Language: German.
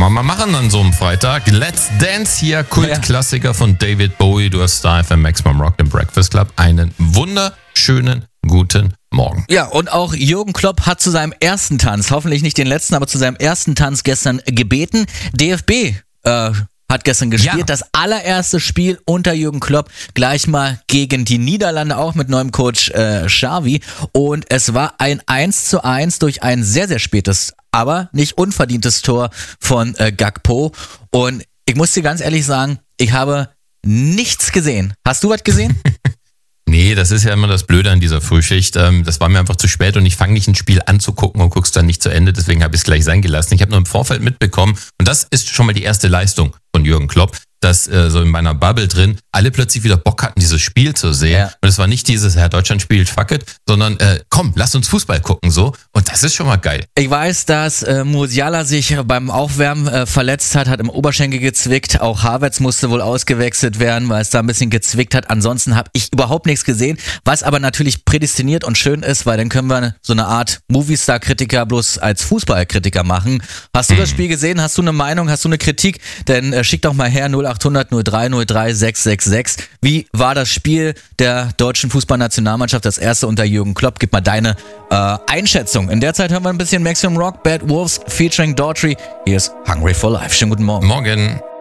man mal machen an so einem Freitag. Let's Dance hier, Kultklassiker von David Bowie. Du hast Star FM Maximum Rock, den Breakfast Club. Einen wunderschönen guten Morgen. Ja, und auch Jürgen Klopp hat zu seinem ersten Tanz, hoffentlich nicht den letzten, aber zu seinem ersten Tanz gestern gebeten. DFB hat gestern gespielt, das allererste Spiel unter Jürgen Klopp, gleich mal gegen die Niederlande, auch mit neuem Coach Xavi. Und es war ein 1:1 durch ein sehr, sehr spätes, aber nicht unverdientes Tor von Gakpo. Und ich muss dir ganz ehrlich sagen, ich habe nichts gesehen. Hast du was gesehen? Nee, das ist ja immer das Blöde an dieser Frühschicht. Das war mir einfach zu spät und ich fange nicht ein Spiel an zu gucken und guck's dann nicht zu Ende. Deswegen habe ich es gleich sein gelassen. Ich habe nur im Vorfeld mitbekommen und das ist schon mal die erste Leistung von Jürgen Klopp, dass so in meiner Bubble drin alle plötzlich wieder Bock hatten, dieses Spiel zu sehen. Ja. Und es war nicht dieses, Deutschland spielt, fuck it, sondern komm, lass uns Fußball gucken so. Und das ist schon mal geil. Ich weiß, dass Musiala sich beim Aufwärmen verletzt hat im Oberschenkel gezwickt. Auch Havertz musste wohl ausgewechselt werden, weil es da ein bisschen gezwickt hat. Ansonsten habe ich überhaupt nichts gesehen, was aber natürlich prädestiniert und schön ist, weil dann können wir so eine Art Movie-Star-Kritiker bloß als Fußballkritiker machen. Hast du das Spiel gesehen? Hast du eine Meinung? Hast du eine Kritik? Denn schick doch mal her 0800 03 03 666. Wie war das Spiel der deutschen Fußballnationalmannschaft, das erste unter Jürgen Klopp? Gib mal deine Einschätzung. In der Zeit hören wir ein bisschen Maximum Rock, Bad Wolves featuring Daughtry. Hier ist Hungry for Life. Schönen guten Morgen. Morgen.